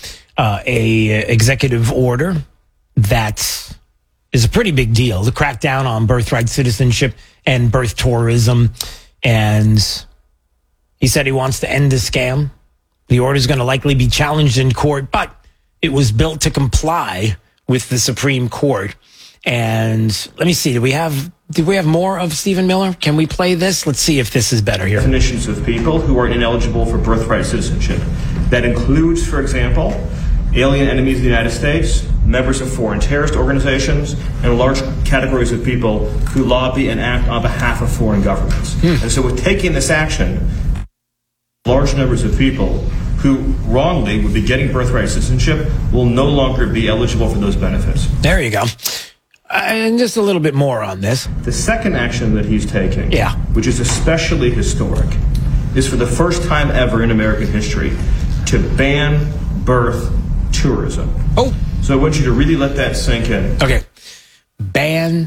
a executive order that is a pretty big deal to crack down on birthright citizenship and birth tourism. And he said he wants to end the scam. The order is going to likely be challenged in court, but it was built to comply with the Supreme Court. And let me see, did we have more of Stephen Miller? Can we play this? Let's see if this is better here. Definitions of people who are ineligible for birthright citizenship. That includes, for example, alien enemies of the United States, members of foreign terrorist organizations, and large categories of people who lobby and act on behalf of foreign governments. And so with taking this action, large numbers of people who wrongly would be getting birthright citizenship will no longer be eligible for those benefits. There you go. And just a little bit more on this. The second action that he's taking, yeah, which is especially historic, is for the first time ever in American history to ban birth tourism. Oh. So I want you to really let that sink in. Okay. Ban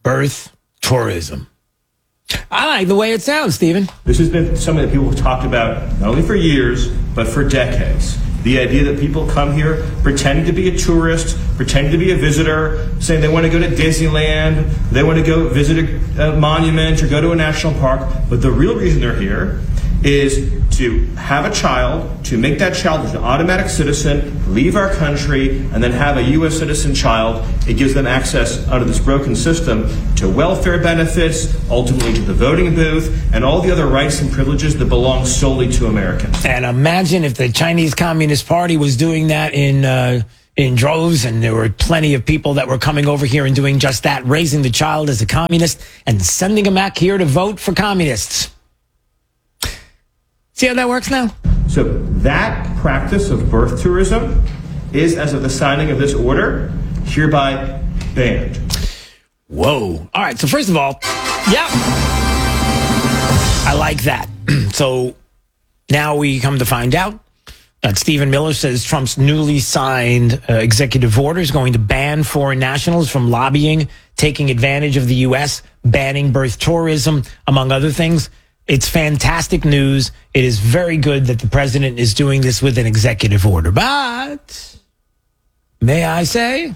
birth tourism. I like the way it sounds, Stephen. This has been something that people have talked about not only for years, but for decades. The idea that people come here pretending to be a tourist, pretending to be a visitor, saying they want to go to Disneyland, they want to go visit a monument or go to a national park, but the real reason they're here is to have a child, to make that child an automatic citizen, leave our country, and then have a U.S. citizen child. It gives them access under this broken system to welfare benefits, ultimately to the voting booth, and all the other rights and privileges that belong solely to Americans. And imagine if the Chinese Communist Party was doing that in droves, and there were plenty of people that were coming over here and doing just that, raising the child as a communist and sending them back here to vote for communists. See how that works now? So that practice of birth tourism is, as of the signing of this order, hereby banned. Whoa. All right. So first of all, yeah, I like that. So now we come to find out that Stephen Miller says Trump's newly signed executive order is going to ban foreign nationals from lobbying, taking advantage of the U.S., banning birth tourism, among other things. It's fantastic news. It is very good that the president is doing this with an executive order. But, may I say,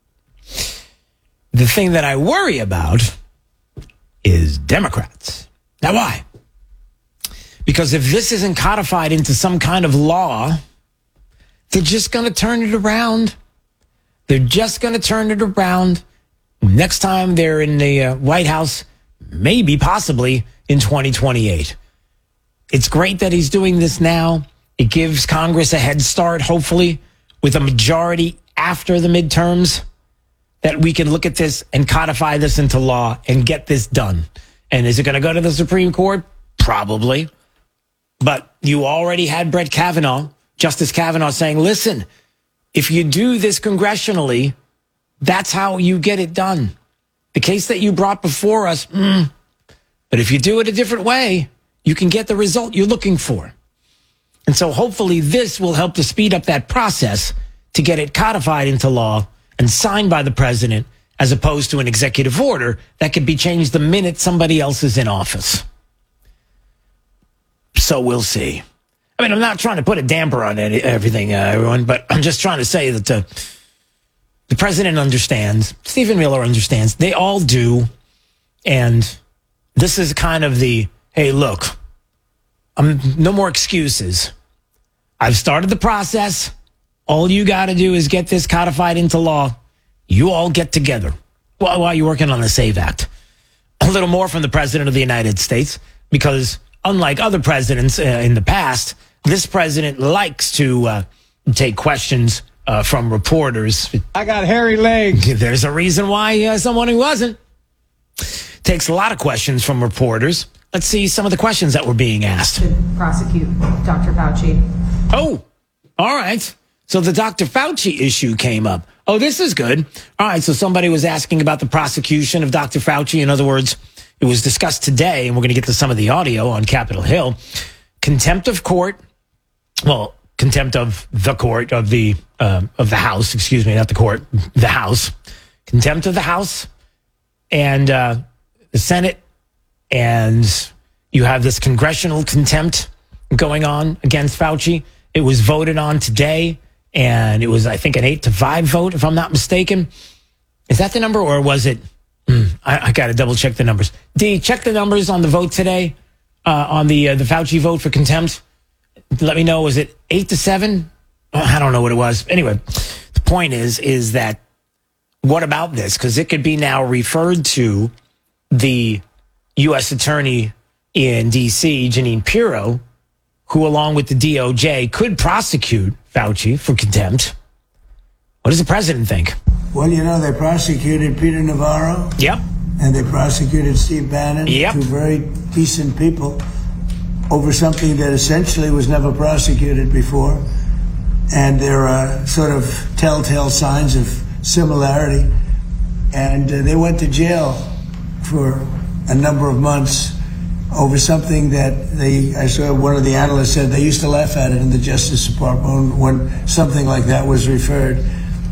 the thing that I worry about is Democrats. Now, why? Because if this isn't codified into some kind of law, they're just going to turn it around. They're just going to turn it around. Next time they're in the White House, maybe, possibly, in 2028. It's great that he's doing this now. It gives Congress a head start, hopefully, with a majority after the midterms, that we can look at this and codify this into law and get this done. And is it going to go to the Supreme Court? Probably. But you already had Brett Kavanaugh, Justice Kavanaugh, saying, listen, if you do this congressionally, that's how you get it done. The case that you brought before us, but if you do it a different way, you can get the result you're looking for. And so hopefully this will help to speed up that process to get it codified into law and signed by the president, as opposed to an executive order that could be changed the minute somebody else is in office. So we'll see. I mean, I'm not trying to put a damper on everything, everyone, but I'm just trying to say that the president understands. Stephen Miller understands. They all do. And this is kind of the, hey, look, no more excuses. I've started the process. All you got to do is get this codified into law. You all get together while you're working on the SAVE Act. A little more from the president of the United States, because unlike other presidents in the past, this president likes to take questions from reporters. I got hairy legs. There's a reason why someone who wasn't takes a lot of questions from reporters. Let's see some of the questions that were being asked. To prosecute Dr. Fauci. Oh, all right. So the Dr. Fauci issue came up. Oh, this is good. All right. So somebody was asking about the prosecution of Dr. Fauci. In other words, it was discussed today, and we're going to get to some of the audio on Capitol Hill. Contempt of court. Well, contempt of the court, of the House. Excuse me, not the court, the House. Contempt of the House and the Senate. And you have this congressional contempt going on against Fauci. It was voted on today, and it was, I think, an 8-5 vote, if I'm not mistaken. Is that the number, or was it? I got to double check the numbers. D, check the numbers on the vote today, on the Fauci vote for contempt. Let me know. Was it 8-7? I don't know what it was. Anyway, the point is that what about this? Because it could be now referred to the U.S. Attorney in D.C., Jeanine Pirro, who, along with the DOJ, could prosecute Fauci for contempt. What does the president think? Well, you know, they prosecuted Peter Navarro. Yep. And they prosecuted Steve Bannon. Yep. Two very decent people over something that essentially was never prosecuted before. And there are sort of telltale signs of similarity. And they went to jail for a number of months over something that I saw one of the analysts said they used to laugh at it in the Justice Department when something like that was referred.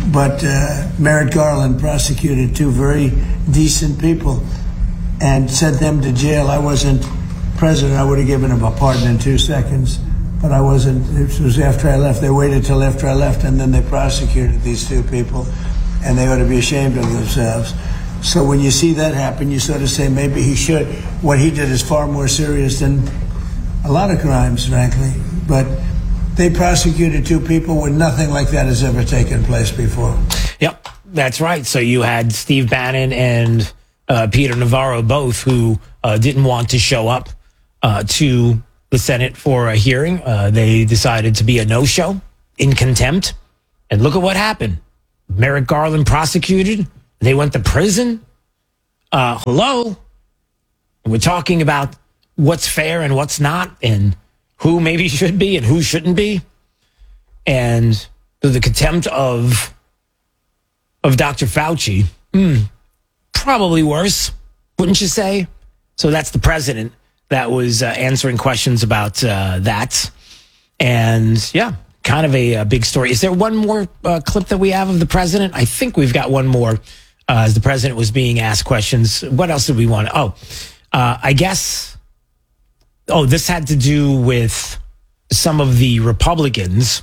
But Merrick Garland prosecuted two very decent people and sent them to jail. I wasn't president. I would have given him a pardon in 2 seconds. But I wasn't. It was after I left. They waited till after I left, and then they prosecuted these two people, and they ought to be ashamed of themselves. So when you see that happen, you sort of say maybe he should. What he did is far more serious than a lot of crimes, frankly. But they prosecuted two people when nothing like that has ever taken place before. Yep, that's right. So you had Steve Bannon and Peter Navarro both who didn't want to show up to the Senate for a hearing. They decided to be a no-show in contempt. And look at what happened. Merrick Garland prosecuted. They went to prison. Hello? We're talking about what's fair and what's not, and who maybe should be and who shouldn't be. And the contempt of Dr. Fauci, probably worse, wouldn't you say? So that's the president that was answering questions about that. And yeah, kind of a big story. Is there one more clip that we have of the president? I think we've got one more as the president was being asked questions. What else did we want? I guess... Oh, this had to do with some of the Republicans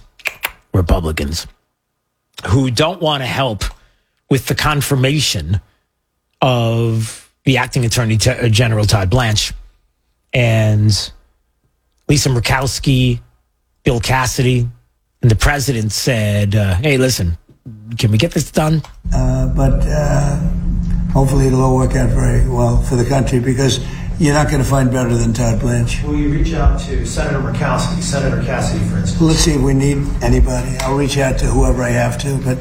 who don't want to help with the confirmation of the acting attorney general, Todd Blanche, and Lisa Murkowski, Bill Cassidy, and the president said, hey, listen, can we get this done? But hopefully it'll all work out very well for the country, because you're not going to find better than Todd Blanche. Will you reach out to Senator Murkowski, Senator Cassidy, for instance? Let's see if we need anybody. I'll reach out to whoever I have to, but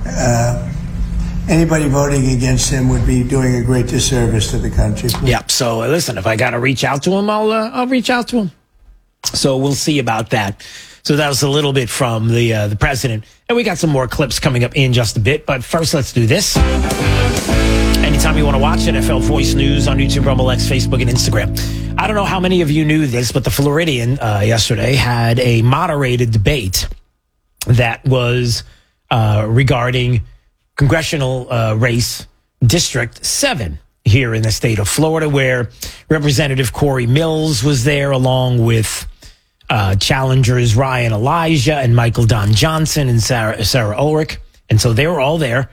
anybody voting against him would be doing a great disservice to the country. Yep. So listen, if I got to reach out to him, I'll reach out to him. So we'll see about that. So that was a little bit from the president, and we got some more clips coming up in just a bit. But first, let's do this. Anytime you want to watch NFL Voice News on YouTube, Rumble X, Facebook, and Instagram. I don't know how many of you knew this, but the Floridian yesterday had a moderated debate that was regarding congressional race District 7 here in the state of Florida, where Representative Corey Mills was there along with challengers Ryan Elijah and Michael Don Johnson and Sarah Ulrich. And so they were all there.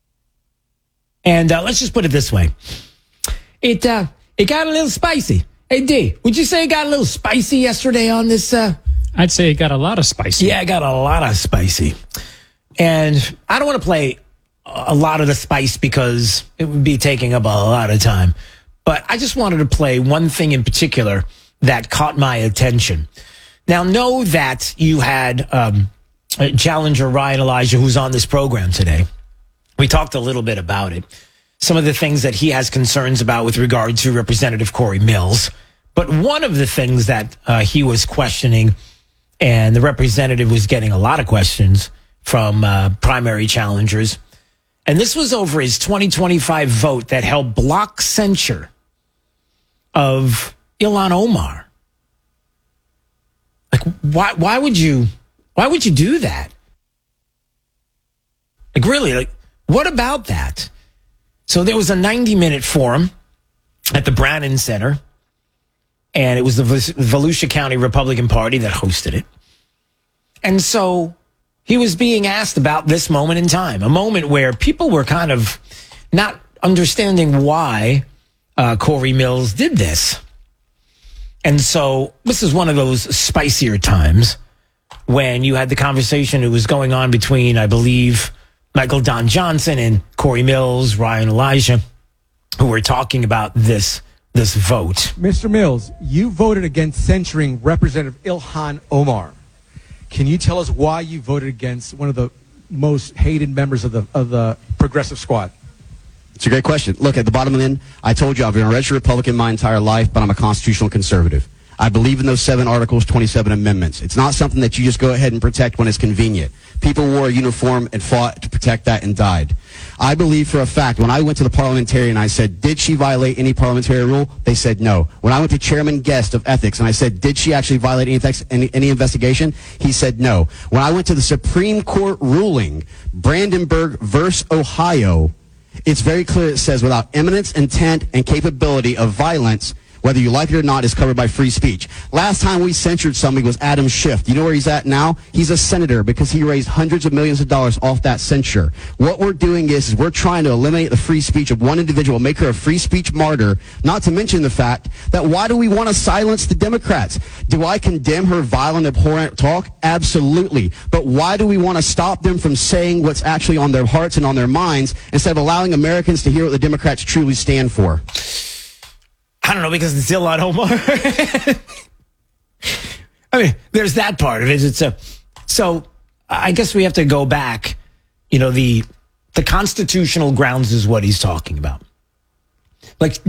And let's just put it this way. It got a little spicy. Hey, D, would you say it got a little spicy yesterday on this? I'd say it got a lot of spicy. Yeah, it got a lot of spicy. And I don't want to play a lot of the spice because it would be taking up a lot of time. But I just wanted to play one thing in particular that caught my attention. Now, know that you had challenger Ryan Elijah, who's on this program today. We talked a little bit about it. Some of the things that he has concerns about with regard to Representative Corey Mills. But one of the things that he was questioning, and the representative was getting a lot of questions from primary challengers, and this was over his 2025 vote that helped block censure of Ilhan Omar. Like, why would you do that? Like, really, like, what about that? So there was a 90-minute forum at the Brannan Center, and it was the Volusia County Republican Party that hosted it. And so he was being asked about this moment in time, a moment where people were kind of not understanding why Corey Mills did this. And so this is one of those spicier times when you had the conversation that was going on between, I believe, Michael Don Johnson and Corey Mills, Ryan Elijah, who were talking about this vote. Mr. Mills, you voted against censuring Representative Ilhan Omar. Can you tell us why you voted against one of the most hated members of the Progressive Squad? It's a great question. Look, at the bottom end, I told you I've been a registered Republican my entire life, but I'm a constitutional conservative. I believe in those 7 articles, 27 amendments. It's not something that you just go ahead and protect when it's convenient. People wore a uniform and fought to protect that and died. I believe for a fact, when I went to the parliamentarian, I said, did she violate any parliamentary rule? They said no. When I went to Chairman Guest of Ethics and I said, did she actually violate any investigation? He said no. When I went to the Supreme Court ruling, Brandenburg versus Ohio, it's very clear. It says without imminence, intent, and capability of violence, whether you like it or not, is covered by free speech. Last time we censured somebody was Adam Schiff. You know where he's at now? He's a senator because he raised hundreds of millions of dollars off that censure. What we're doing is we're trying to eliminate the free speech of one individual, make her a free speech martyr, not to mention the fact that why do we want to silence the Democrats? Do I condemn her violent, abhorrent talk? Absolutely. But why do we want to stop them from saying what's actually on their hearts and on their minds instead of allowing Americans to hear what the Democrats truly stand for? I don't know, because it's Ilhan Omar. I mean, there's that part of it. So I guess we have to go back. You know, the constitutional grounds is what he's talking about. Like,